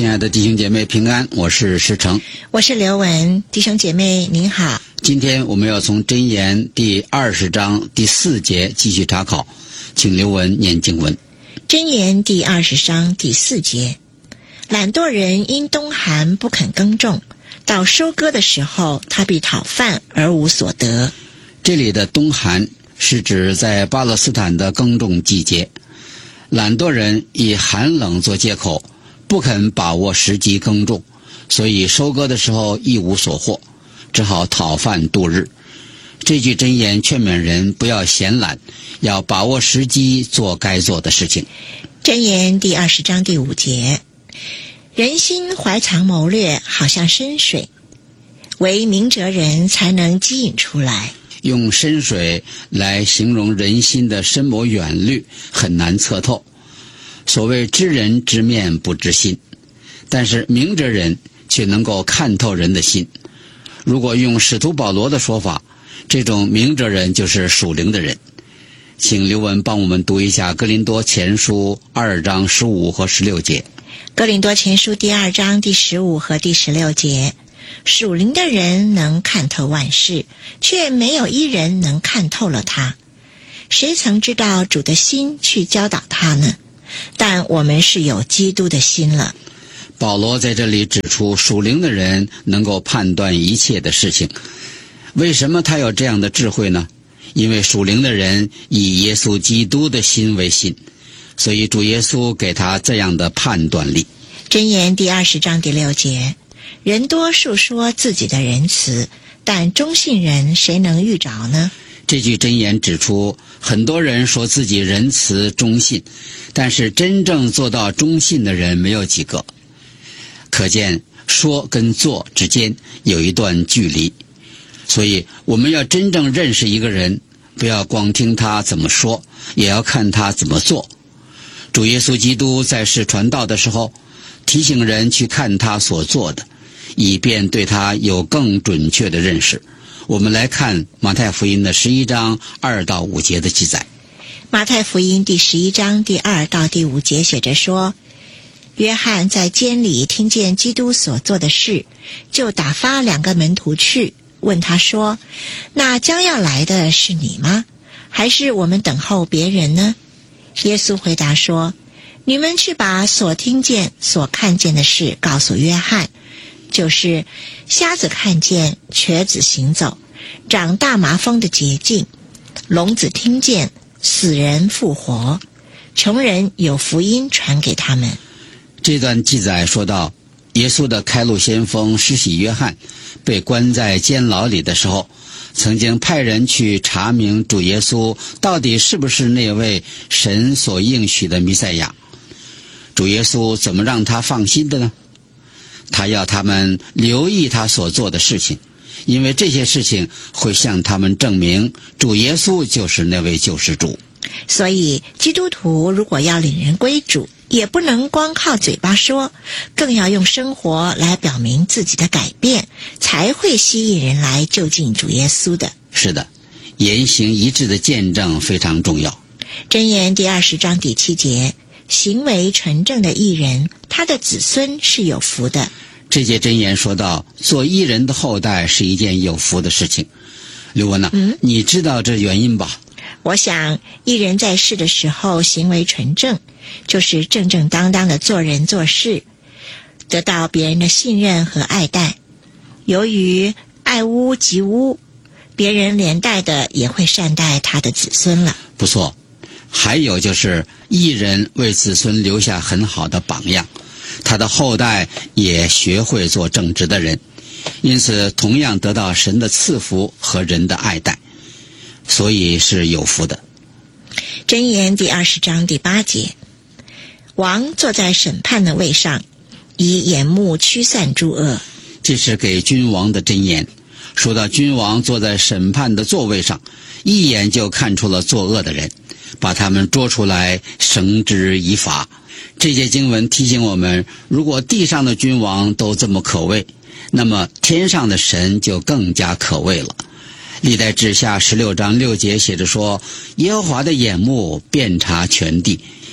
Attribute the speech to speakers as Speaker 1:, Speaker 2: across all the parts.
Speaker 1: 亲爱的弟兄姐妹平安，我是石成，
Speaker 2: 我是刘文。弟兄姐妹您好，
Speaker 1: 今天我们要从箴言第20章第4节继续查考，请刘文念经文。
Speaker 2: 箴言第20章第4节，懒惰人因冬寒不肯耕种，到收割的时候，他必讨饭而无所得。
Speaker 1: 这里的冬寒是指在巴勒斯坦的耕种季节，懒惰人以寒冷做借口，不肯把握时机耕种，所以收割的时候一无所获，只好讨饭度日。这句箴言劝勉人不要闲懒，要把握时机做该做的事情。
Speaker 2: 箴言第20章第5节，人心怀藏谋略，好像深水，唯明哲人才能激引出来。
Speaker 1: 用深水来形容人心的深谋远虑，很难测透。所谓知人知面不知心，但是明哲人却能够看透人的心。如果用使徒保罗的说法，这种明哲人就是属灵的人。请刘文帮我们读一下哥林多前书2章15和16节。
Speaker 2: 哥林多前书第2章第15和第16节，属灵的人能看透万事，却没有一人能看透了他。谁曾知道主的心去教导他呢？但我们是有基督的心了。
Speaker 1: 保罗在这里指出，属灵的人能够判断一切的事情。为什么他有这样的智慧呢？因为属灵的人以耶稣基督的心为心，所以主耶稣给他这样的判断力。
Speaker 2: 箴言第20章第6节，人多述说自己的仁慈，但忠信人谁能遇着呢？
Speaker 1: 这句箴言指出，很多人说自己仁慈忠信，但是真正做到忠信的人没有几个。可见说跟做之间有一段距离。所以我们要真正认识一个人，不要光听他怎么说，也要看他怎么做。主耶稣基督在世传道的时候，提醒人去看他所做的，以便对他有更准确的认识。我们来看马太福音的11章2到5节的记载。
Speaker 2: 马太福音第11章第2到第5节写着说，约翰在监里听见基督所做的事，就打发2个门徒去，问他说，那将要来的是你吗？还是我们等候别人呢？耶稣回答说，你们去把所听见所看见的事告诉约翰，就是瞎子看见，瘸子行走，长大麻风的洁净，聋子听见，死人复活，穷人有福音传给他们。
Speaker 1: 这段记载说到，耶稣的开路先锋施洗约翰被关在监牢里的时候，曾经派人去查明主耶稣到底是不是那位神所应许的弥赛亚。主耶稣怎么让他放心的呢？他要他们留意他所做的事情，因为这些事情会向他们证明主耶稣就是那位救世主。
Speaker 2: 所以基督徒如果要领人归主，也不能光靠嘴巴说，更要用生活来表明自己的改变，才会吸引人来就近主耶稣的。
Speaker 1: 是的，言行一致的见证非常重要。
Speaker 2: 箴言第20章第7节，行为纯正的义人，他的子孙是有福的。
Speaker 1: 这节箴言说到，做义人的后代是一件有福的事情。刘文呐，你知道这原因吧？
Speaker 2: 我想，义人在世的时候行为纯正，就是正正当当的做人做事，得到别人的信任和爱戴。由于爱屋及乌，别人连带的也会善待他的子孙了。
Speaker 1: 不错，还有就是义人为子孙留下很好的榜样，他的后代也学会做正直的人，因此同样得到神的赐福和人的爱戴，所以是有福的。
Speaker 2: 箴言第20章第8节，王坐在审判的位上，以眼目驱散诸恶。
Speaker 1: 这是给君王的箴言。说到君王坐在审判的座位上，一眼就看出了作恶的人，把他们捉出来绳之以法。这节经文提醒我们，如果地上的君王都这么可畏，那么天上的神就更加可畏了。历代志下16章6节写着说，耶和华的眼目遍察全地，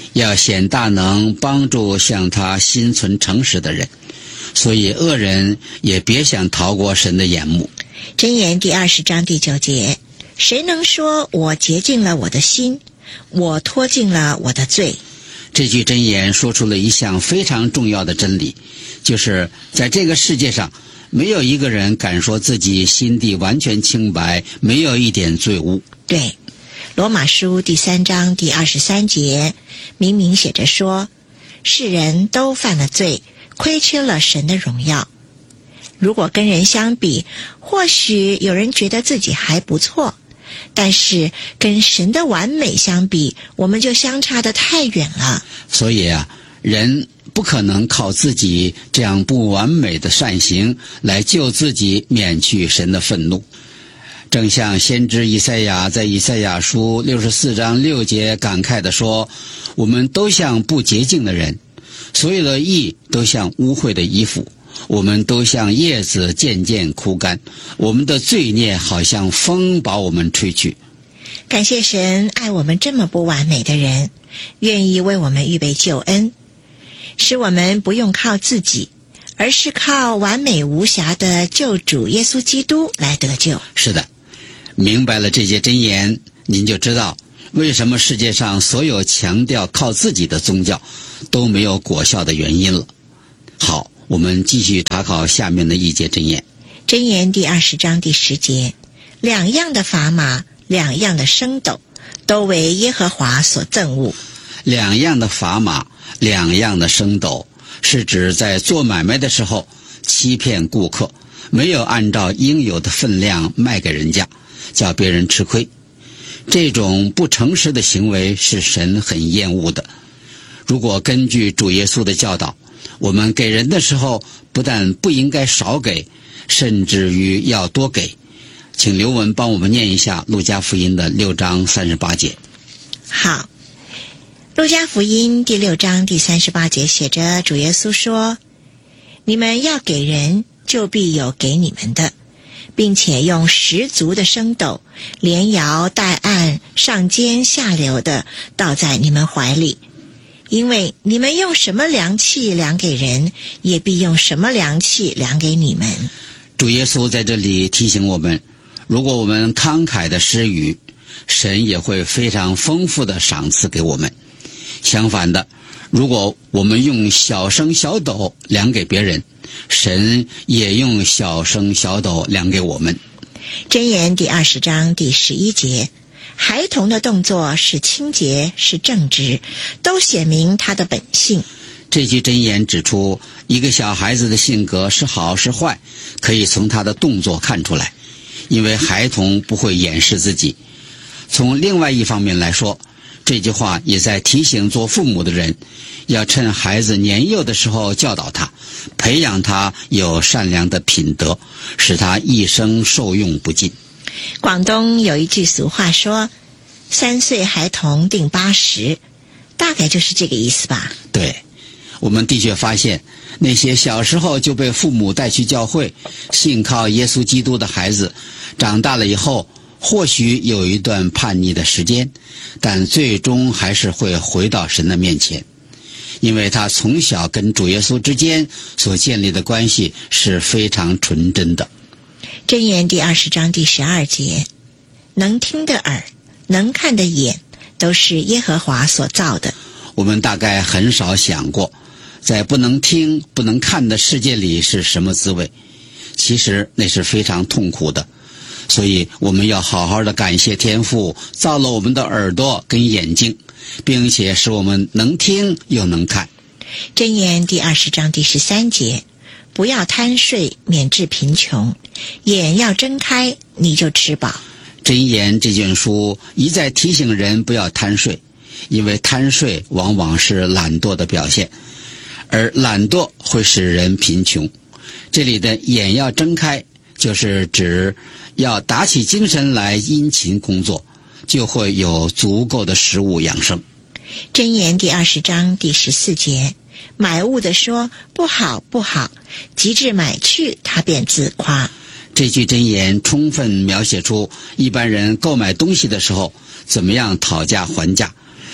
Speaker 1: 要显大能，帮助向他心存诚实的人，所以恶人也别想逃过神的眼目。
Speaker 2: 箴言第20章第9节，谁能说我洁净了我的心，我脱尽了我的罪？
Speaker 1: 这句箴言说出了一项非常重要的真理，就是在这个世界上，没有一个人敢说自己心地完全清白，没有一点罪污。
Speaker 2: 对，罗马书第3章第23节明明写着说，世人都犯了罪，亏缺了神的荣耀。如果跟人相比，或许有人觉得自己还不错，但是跟神的完美相比，我们就相差得太远了。
Speaker 1: 所以人不可能靠自己这样不完美的善行来救自己免去神的愤怒。正像先知以赛亚在以赛亚书64章6节感慨地说，我们都像不洁净的人，所有的义都像污秽的衣服，我们都像叶子渐渐枯干，我们的罪孽好像风把我们吹去。
Speaker 2: 感谢神爱我们这么不完美的人，愿意为我们预备救恩，使我们不用靠自己，而是靠完美无瑕的救主耶稣基督来得救。
Speaker 1: 是的，明白了这些箴言，您就知道为什么世界上所有强调靠自己的宗教都没有果效的原因了。好，我们继续查考下面的一节箴言。
Speaker 2: 箴言第20章第10节，两样的砝码，两样的升斗，都为耶和华所憎恶。
Speaker 1: 两样的砝码，两样的升斗，是指在做买卖的时候欺骗顾客，没有按照应有的分量卖给人家，叫别人吃亏。这种不诚实的行为是神很厌恶的。如果根据主耶稣的教导，我们给人的时候不但不应该少给，甚至于要多给。请刘文帮我们念一下路加福音的6章38节。
Speaker 2: 好，路加福音第6章第38节写着，主耶稣说，你们要给人，就必有给你们的，并且用10足的升斗，连摇带按，上尖下流的倒在你们怀里。因为你们用什么量器量给人，也必用什么量器量给你们。
Speaker 1: 主耶稣在这里提醒我们，如果我们慷慨的施予，神也会非常丰富的赏赐给我们。相反的，如果我们用小升小斗量给别人，神也用小升小斗量给我们。
Speaker 2: 箴言第20章第11节，孩童的动作是清洁，是正直，都显明他的本性。
Speaker 1: 这句箴言指出，一个小孩子的性格是好是坏，可以从他的动作看出来，因为孩童不会掩饰自己。从另外一方面来说，这句话也在提醒做父母的人，要趁孩子年幼的时候教导他，培养他有善良的品德，使他一生受用不尽。
Speaker 2: 广东有一句俗话说，3岁孩童定80，大概就是这个意思吧。
Speaker 1: 对，我们的确发现，那些小时候就被父母带去教会，信靠耶稣基督的孩子，长大了以后，或许有一段叛逆的时间，但最终还是会回到神的面前，因为他从小跟主耶稣之间所建立的关系是非常纯真的。
Speaker 2: 箴言第20章第12节，能听的耳，能看的眼，都是耶和华所造的。
Speaker 1: 我们大概很少想过，在不能听不能看的世界里是什么滋味，其实那是非常痛苦的。所以我们要好好的感谢天父造了我们的耳朵跟眼睛，并且使我们能听又能看。
Speaker 2: 箴言第20章第13节，不要贪睡，免致贫穷，眼要睁开，你就吃饱。
Speaker 1: 箴言这卷书一再提醒人不要贪睡，因为贪睡往往是懒惰的表现，而懒惰会使人贫穷。这里的眼要睁开，就是指要打起精神来殷勤工作，就会有足够的食物养生。
Speaker 2: 箴言第20章第14节，买物的说不好不好，及至买去，他便自夸。
Speaker 1: 这句箴言充分描写出一般人购买东西的时候怎么样讨价还价。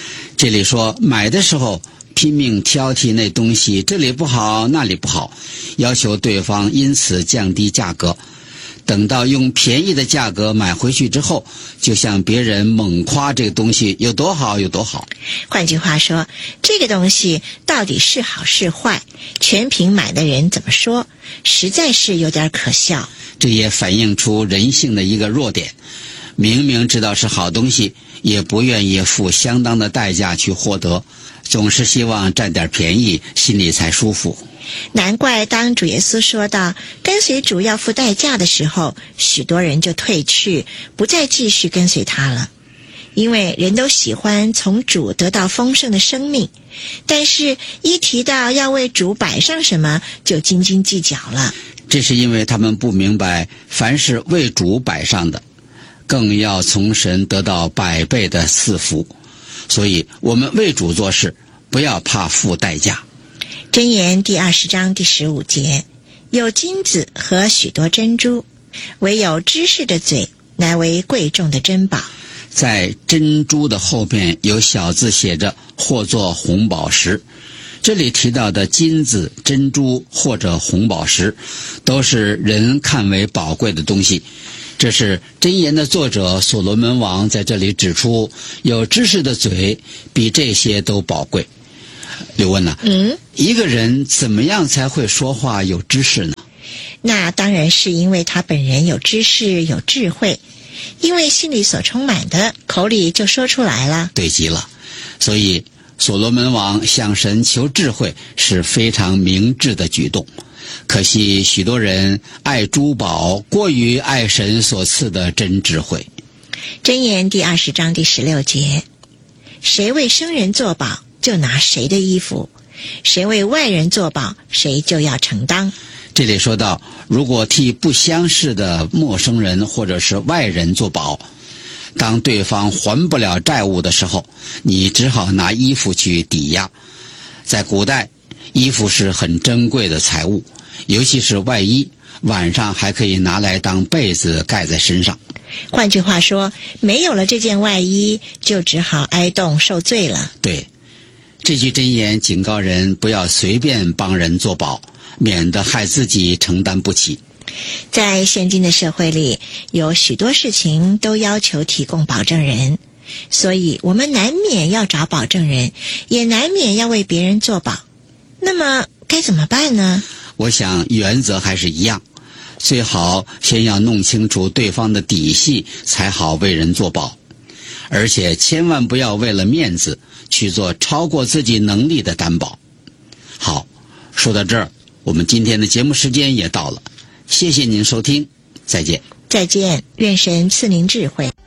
Speaker 1: 这里说买的时候拼命挑剔那东西，这里不好那里不好，要求对方因此降低价格。等到用便宜的价格买回去之后，就向别人猛夸这个东西有多好有多好。
Speaker 2: 换句话说，这个东西到底是好是坏，全凭买的人怎么说，实在是有点可笑。
Speaker 1: 这也反映出人性的一个弱点，明明知道是好东西，也不愿意付相当的代价去获得，总是希望占点便宜，心里才舒服。
Speaker 2: 难怪当主耶稣说到跟随主要付代价的时候，许多人就退去，不再继续跟随他了。因为人都喜欢从主得到丰盛的生命，但是一提到要为主摆上什么，就斤斤计较了。
Speaker 1: 这是因为他们不明白，凡是为主摆上的，更要从神得到100倍的赐福。所以我们为主做事，不要怕付代价。
Speaker 2: 箴言第20章第15节，有金子和许多珍珠，唯有知识的嘴乃为贵重的珍宝。
Speaker 1: 在珍珠的后面有小字写着或作红宝石，这里提到的金子、珍珠或者红宝石，都是人看为宝贵的东西。这是箴言的作者所罗门王在这里指出，有知识的嘴比这些都宝贵。刘问呐，一个人怎么样才会说话有知识呢？
Speaker 2: 那当然是因为他本人有知识有智慧，因为心里所充满的，口里就说出来了。
Speaker 1: 对极了。所以所罗门王向神求智慧是非常明智的举动。可惜许多人爱珠宝过于爱神所赐的真智慧。
Speaker 2: 箴言第20章第16节，谁为生人作保，就拿谁的衣服；谁为外人作保，谁就要承当。
Speaker 1: 这里说到，如果替不相识的陌生人或者是外人作保，当对方还不了债务的时候，你只好拿衣服去抵押。在古代，衣服是很珍贵的财物，尤其是外衣，晚上还可以拿来当被子盖在身上。
Speaker 2: 换句话说，没有了这件外衣，就只好挨冻受罪了。
Speaker 1: 对，这句箴言警告人不要随便帮人作保，免得害自己承担不起。
Speaker 2: 在现今的社会里，有许多事情都要求提供保证人，所以我们难免要找保证人，也难免要为别人作保。那么该怎么办呢？
Speaker 1: 我想原则还是一样，最好先要弄清楚对方的底细，才好为人作保。而且千万不要为了面子去做超过自己能力的担保。好，说到这儿，我们今天的节目时间也到了，谢谢您收听，再见。
Speaker 2: 再见，愿神赐您智慧。